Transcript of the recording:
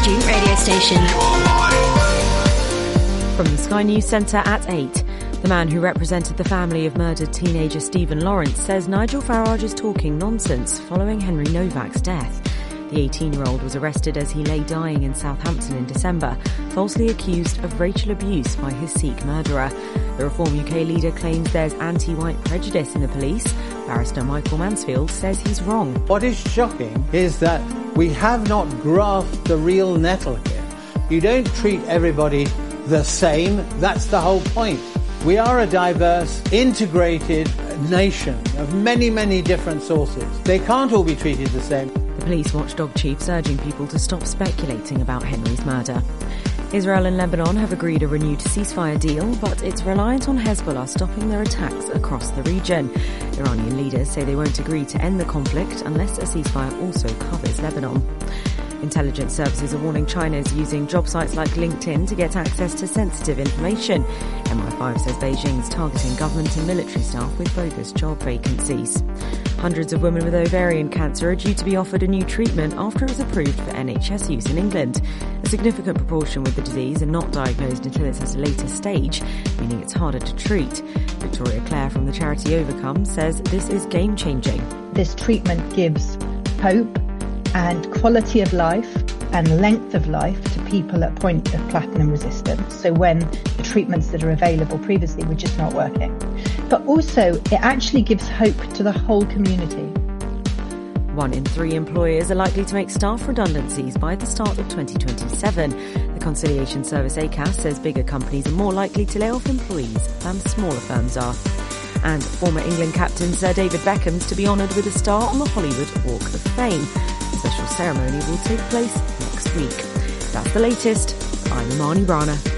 Student Radio Station. From the Sky News Centre at 8. The man who represented the family of murdered teenager Stephen Lawrence says Nigel Farage is talking nonsense following Henry Novak's death. The 18-year-old was arrested as he lay dying in Southampton in December, falsely accused of racial abuse by his Sikh murderer. The Reform UK leader claims there's anti-white prejudice in the police. Barrister Michael Mansfield says he's wrong. What is shocking is that we have not grasped the real nettle here. You don't treat everybody the same. That's the whole point. We are a diverse, integrated nation of many, many different sources. They can't all be treated the same. The police watchdog chief's urging people to stop speculating about Henry's murder. Israel and Lebanon have agreed a renewed ceasefire deal, but it's reliant on Hezbollah stopping their attacks across the region. Iranian leaders say they won't agree to end the conflict unless a ceasefire also covers Lebanon. Intelligence services are warning China is using job sites like LinkedIn to get access to sensitive information. MI5 says Beijing's targeting government and military staff with bogus job vacancies. Hundreds of women with ovarian cancer are due to be offered a new treatment after it was approved for NHS use in England. A significant proportion with the disease are not diagnosed until it's at a later stage, meaning it's harder to treat. Victoria Clare from the charity Overcome says this is game-changing. This treatment gives hope and quality of life and length of life to people at point of platinum resistance. So when the treatments that are available previously were just not working. But also it actually gives hope to the whole community. 1 in 3 employers are likely to make staff redundancies by the start of 2027. The conciliation service ACAS says bigger companies are more likely to lay off employees than smaller firms are. And former England captain Sir David Beckham's to be honoured with a star on the Hollywood Walk of Fame. The special ceremony will take place next week. That's the latest. I'm Imani Rana.